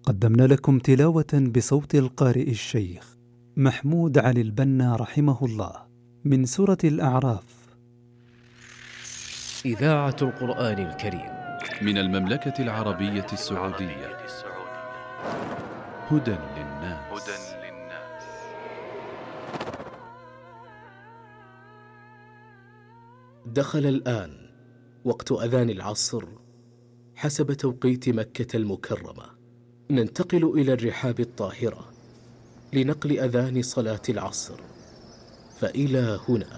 قدمنا لكم تلاوة بصوت القارئ الشيخ محمود علي البنا رحمه الله من سورة الأعراف. إذاعة القرآن الكريم من المملكة العربية السعودية. هدى للناس. دخل الآن وقت أذان العصر حسب توقيت مكة المكرمة. ننتقل إلى الرحاب الطاهرة لنقل أذان صلاة العصر، فإلى هنا